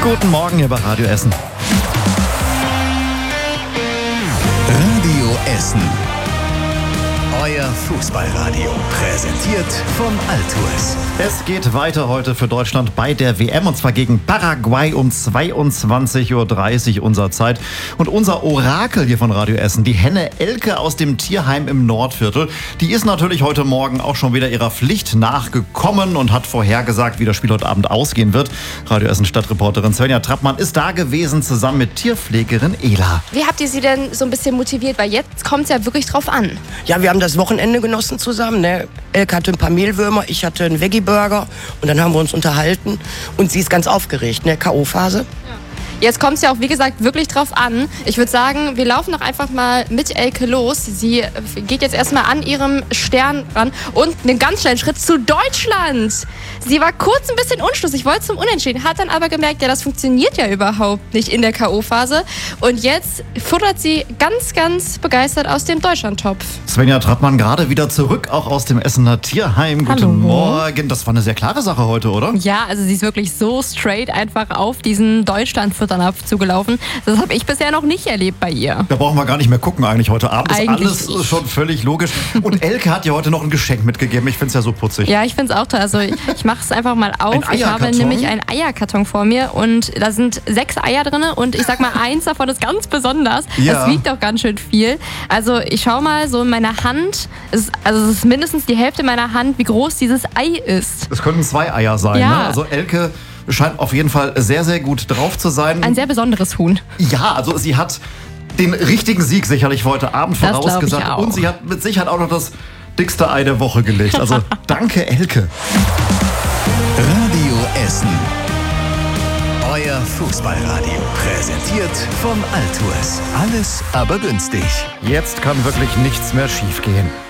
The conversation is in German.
Guten Morgen hier bei Radio Essen. Radio Essen. Euer Fußballradio. Präsentiert von Altours. Es geht weiter heute für Deutschland bei der WM und zwar gegen Paraguay um 22.30 Uhr unserer Zeit. Und unser Orakel hier von Radio Essen, die Henne Elke aus dem Tierheim im Nordviertel, die ist natürlich heute Morgen auch schon wieder ihrer Pflicht nachgekommen und hat vorhergesagt, wie das Spiel heute Abend ausgehen wird. Radio Essen Stadtreporterin Svenja Trappmann ist da gewesen, zusammen mit Tierpflegerin Ela. Wie habt ihr sie denn so ein bisschen motiviert? Weil jetzt kommt es ja wirklich drauf an. Ja, wir haben das Wochenende genossen zusammen. Ne? Elke hatte ein paar Mehlwürmer, ich hatte einen Veggie-Burger und dann haben wir uns unterhalten und sie ist ganz aufgeregt, ne? K.O.-Phase. Jetzt kommt es ja auch, wie gesagt, wirklich drauf an. Ich würde sagen, wir laufen doch einfach mal mit Elke los. Sie geht jetzt erstmal an ihrem Stern ran und einen ganz schnellen Schritt zu Deutschland. Sie war kurz ein bisschen unschlüssig, wollte zum Unentschieden, hat dann aber gemerkt, ja, das funktioniert ja überhaupt nicht in der K.O.-Phase. Und jetzt futtert sie ganz, ganz begeistert aus dem Deutschlandtopf. Svenja Trappmann gerade wieder zurück, auch aus dem Essener Tierheim. Guten Hallo. Morgen. Das war eine sehr klare Sache heute, oder? Ja, also sie ist wirklich so straight einfach auf diesen Deutschlandfutternapf zugelaufen. Das habe ich bisher noch nicht erlebt bei ihr. Da brauchen wir gar nicht mehr gucken eigentlich heute Abend. Ist Eigentlich alles nicht. schon völlig logisch. Und Elke hat dir heute noch ein Geschenk mitgegeben. Ich finde es ja so putzig. Ja, ich finde es auch toll. Also ich mache es einfach mal auf. Ein Ich habe Eierkarton? nämlich einen Eierkarton vor mir und da sind 6 Eier drin und ich sag mal, eins davon ist ganz besonders. Ja. Das wiegt auch ganz schön viel. Also ich schaue mal so in meiner Hand. Es ist mindestens die Hälfte meiner Hand, wie groß dieses Ei ist. Es könnten 2 Eier sein. Ja. Ne? Also Elke scheint auf jeden Fall sehr, sehr gut drauf zu sein. Ein sehr besonderes Huhn. Ja, also sie hat den richtigen Sieg sicherlich für heute Abend Das glaub ich vorausgesagt. auch. Und sie hat mit Sicherheit auch noch das dickste Ei der Woche gelegt. Also danke, Elke. Radio Essen. Euer Fußballradio. Präsentiert von Altours. Alles aber günstig. Jetzt kann wirklich nichts mehr schiefgehen.